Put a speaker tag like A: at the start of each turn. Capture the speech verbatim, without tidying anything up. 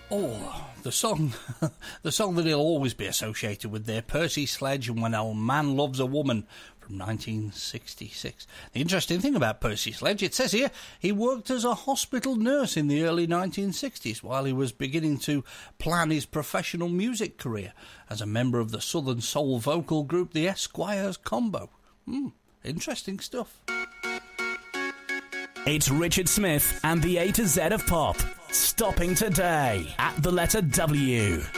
A: Oh, the song, the song that he'll always be associated with there, Percy Sledge and When a Man Loves a Woman, from nineteen sixty-six. The interesting thing about Percy Sledge, it says here, he worked as a hospital nurse in the early nineteen sixties while he was beginning to plan his professional music career as a member of the Southern soul vocal group, the Esquires Combo. Hmm, interesting stuff.
B: It's Richard Smith and the A to Z of Pop, stopping today at the letter W.